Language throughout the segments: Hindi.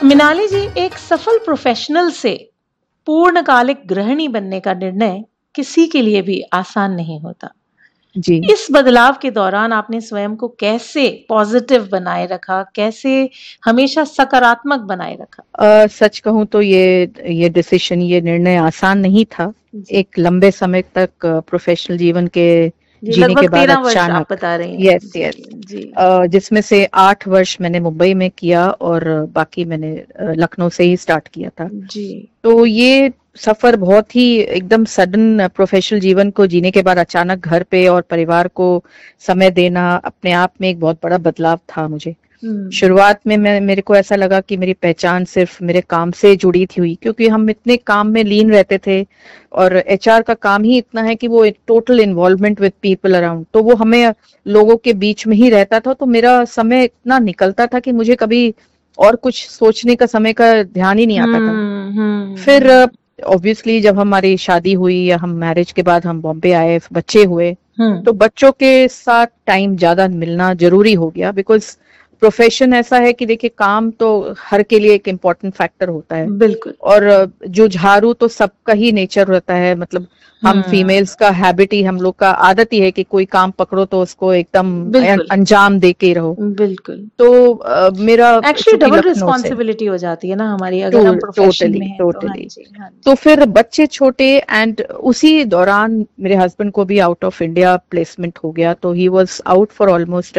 मिनाली जी, एक सफल प्रोफेशनल से पूर्णकालिक गृहिणी बनने का निर्णय किसी के लिए भी आसान नहीं होता। जी। इस बदलाव के दौरान आपने स्वयं को कैसे पॉजिटिव बनाए रखा, कैसे हमेशा सकारात्मक बनाए रखा? सच कहूँ तो ये डिसीजन, ये निर्णय आसान नहीं था। जी। एक लंबे समय तक प्रोफेशनल जीवन के जी, जीने के लगभग बाद 13 वर्ष आप अचानक, बता रही हैं। यस जी, यस, जी। जिसमें से 8 वर्ष मैंने मुंबई में किया और बाकी मैंने लखनऊ से ही स्टार्ट किया था। जी। तो ये सफर बहुत ही एकदम सडन प्रोफेशनल जीवन को जीने के बाद अचानक घर पे और परिवार को समय देना अपने आप में एक बहुत बड़ा बदलाव था मुझे। शुरुआत में मेरे को ऐसा लगा कि मेरी पहचान सिर्फ मेरे काम से जुड़ी थी हुई, क्योंकि हम इतने काम में लीन रहते थे और एचआर का काम ही इतना है कि वो total involvement with people around, तो वो हमें लोगों के बीच में ही रहता था। तो मेरा समय इतना निकलता था कि मुझे कभी और कुछ सोचने का समय का ध्यान ही नहीं आता था। फिर ऑब्वियसली जब हमारी शादी हुई या हम मैरिज के बाद हम बॉम्बे आए, बच्चे हुए, तो बच्चों के साथ टाइम ज्यादा मिलना जरूरी हो गया। बिकॉज प्रोफेशन ऐसा है कि देखिए, काम तो हर के लिए एक इम्पोर्टेंट फैक्टर होता है। बिल्कुल। और जुझारू तो सबका ही नेचर रहता है। मतलब हम फीमेल्स का हैबिट ही, हम लोग का आदत ही है कि कोई काम पकड़ो तो उसको एकदम अंजाम दे के रहो। बिल्कुल। तो मेरा एक्चुअली डबल रिस्पॉन्सिबिलिटी हो जाती है ना हमारी, अगर हम प्रोफेशन में हैं तो। हाँ जी, हाँ जी। तो फिर बच्चे छोटे, एंड उसी दौरान मेरे हस्बैंड को भी आउट ऑफ इंडिया प्लेसमेंट हो गया। तो he was out for almost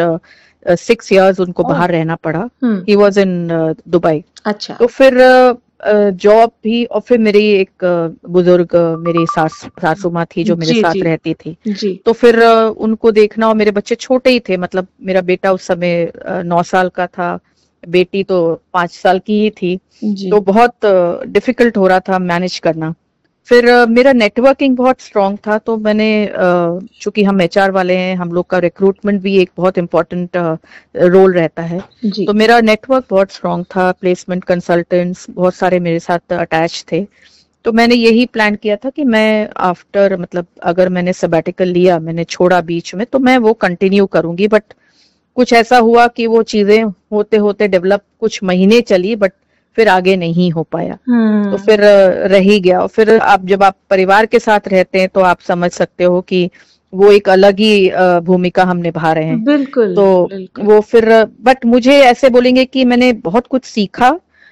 6 years, उनको बाहर रहना पड़ा। He was in Dubai. अच्छा। तो फिर जॉब भी, और फिर मेरी एक बुजुर्ग मेरी सासू माँ थी जो मेरे साथ रहती थी। जी। तो फिर उनको देखना, और मेरे बच्चे छोटे ही थे। मतलब मेरा बेटा उस समय 9 साल का था, बेटी तो 5 साल की ही थी। तो बहुत डिफिकल्ट हो रहा था मैनेज करना। फिर मेरा नेटवर्किंग बहुत स्ट्रांग था, तो मैंने चूंकि हम एचआर वाले हैं, हम लोग का रिक्रूटमेंट भी एक बहुत इम्पोर्टेंट रोल रहता है। तो मेरा नेटवर्क बहुत स्ट्रांग था, प्लेसमेंट कंसल्टेंट्स बहुत सारे मेरे साथ अटैच थे। तो मैंने यही प्लान किया था कि मैं आफ्टर, मतलब अगर मैंने सबैटिकल लिया, मैंने छोड़ा बीच में, तो मैं वो कंटिन्यू करूंगी। बट कुछ ऐसा हुआ कि वो चीजें होते होते डेवलप कुछ महीने चली, बट फिर आगे नहीं हो पाया। तो फिर रह ही गया। और फिर जब आप परिवार के साथ रहते हैं तो आप समझ सकते हो कि वो एक अलग ही भूमिका हम निभा रहे हैं। बिल्कुल। तो बिल्कुल। वो फिर, बट मुझे ऐसे बोलेंगे कि मैंने बहुत कुछ सीखा।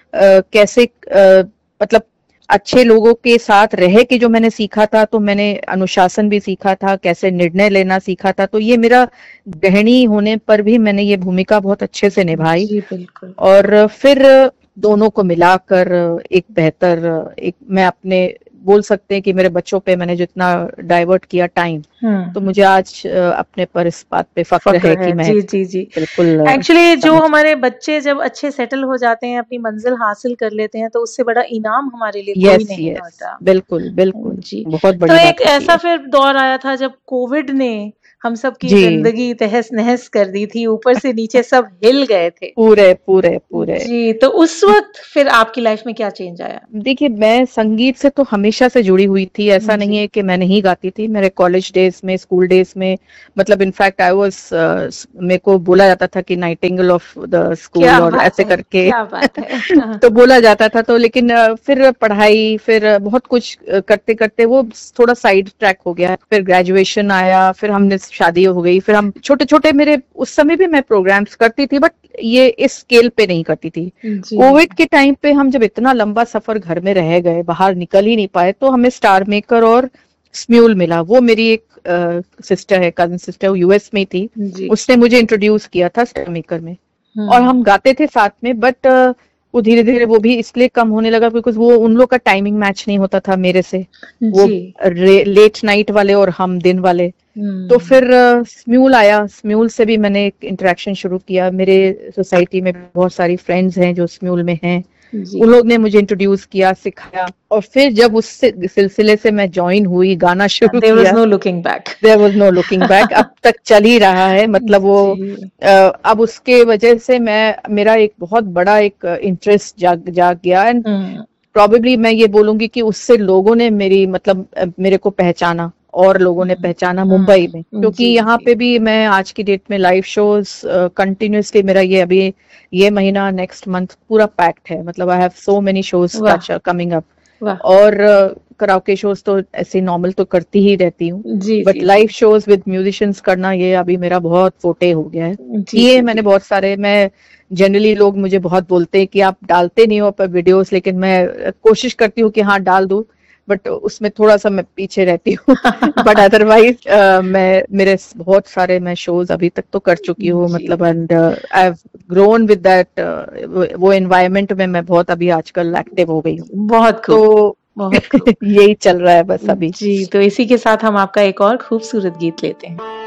कैसे मतलब अच्छे लोगों के साथ रह के जो मैंने सीखा था, तो मैंने अनुशासन भी सीखा था, कैसे निर्णय लेना सीखा था। तो ये मेरा गृहिणी होने पर भी मैंने ये भूमिका बहुत अच्छे से निभाई। जी, बिल्कुल। और फिर दोनों को मिलाकर एक बेहतर, एक मैं अपने बोल सकते हैं कि मेरे बच्चों पे मैंने जितना डाइवर्ट किया टाइम, तो मुझे आज अपने पर इस बात पे फक्र है कि मैं जी। बिल्कुल एक्चुअली जो हमारे बच्चे जब अच्छे सेटल हो जाते हैं, अपनी मंजिल हासिल कर लेते हैं, तो उससे बड़ा इनाम हमारे लिए कोई नहीं होता। बिल्कुल बिल्कुल जी। बहुत बड़ी तो बात एक ऐसा फिर दौर आया था जब कोविड ने हम सब की जिंदगी तहस नहस कर दी थी, ऊपर से नीचे सब हिल गए थे। पूरे जी। तो उस वक्त फिर आपकी लाइफ में क्या चेंज आया? देखिए, मैं संगीत से तो हमेशा से जुड़ी हुई थी। ऐसा नहीं है कि मैं नहीं गाती थी। मेरे कॉलेज डेज में, स्कूल डेज में, मतलब इनफैक्ट आई वाज, मेरे को बोला जाता था कि नाइटिंगेल ऑफ द स्कूल, और ऐसे करके क्या बात है। तो बोला जाता था। तो लेकिन फिर पढ़ाई, फिर बहुत कुछ करते करते वो थोड़ा साइड ट्रैक हो गया। फिर ग्रेजुएशन आया, फिर हमने शादी हो गई, फिर हम छोटे छोटे, मेरे उस समय भी मैं प्रोग्राम्स करती थी, बट ये इस स्केल पे नहीं करती थी। कोविड के टाइम पे हम जब इतना लंबा सफर घर में रह गए, बाहर निकल ही नहीं पाए, तो हमें स्टार मेकर और स्म्यूल मिला। वो मेरी एक सिस्टर है, कजन सिस्टर, यूएस में थी। उसने मुझे इंट्रोड्यूस किया था स्टार मेकर में, और हम गाते थे साथ में। बट वो धीरे धीरे वो भी इसलिए कम होने लगा बिकॉज वो उन लोग का टाइमिंग मैच नहीं होता था मेरे से। वो लेट नाइट वाले और हम दिन वाले। तो फिर स्म्यूल आया। स्म्यूल से भी मैंने एक इंटरेक्शन शुरू किया। मेरे सोसाइटी में बहुत सारी फ्रेंड्स हैं जो स्म्यूल में हैं। उन लोग ने मुझे इंट्रोड्यूस किया, सिखाया, और फिर जब उस सिलसिले से मैं ज्वाइन हुई, गाना शुरू किया, there was no looking back. There was no looking back. अब तक चल ही रहा है। मतलब वो अब उसके वजह से मेरा एक बहुत बड़ा एक इंटरेस्ट जाग गया। एंड प्रॉबेबली मैं ये बोलूंगी कि उससे लोगों ने मेरी, मतलब मेरे को पहचाना, और लोगों ने पहचाना मुंबई में, क्योंकि जी यहाँ जी पे भी मैं आज की डेट में लाइव शोज कंटिन्यूअसली, मेरा ये अभी ये महीना नेक्स्ट मंथ पूरा पैक्ड है, मतलब I have so many shows वाह कमिंग अप। वाह और कराओके शोज तो ऐसे नॉर्मल तो करती ही रहती हूँ, जी but ji ji live shows with musicians करना ये अभी मेरा बहुत फोटे हो गया है। जी किए जी मैंने जी बहुत सारे, मैं जनरली लोग मुझे बहुत बोलते हैं कि आप डालते नहीं हो पर वीडियोस, लेकिन मैं कोशिश करती हूँ कि हाँ डाल दूं, बट उसमें थोड़ा सा मैं पीछे रहती हूँ। बट अदरवाइज मैं मेरे बहुत सारे मैं शोज अभी तक तो कर चुकी हूँ, जी मतलब and I have grown with that, वो एनवायरनमेंट में मैं बहुत अभी आजकल एक्टिव हो गई हूँ। बहुत खूब तो बहुत खूब यही चल रहा है बस अभी। जी तो इसी के साथ हम आपका एक और खूबसूरत गीत लेते हैं।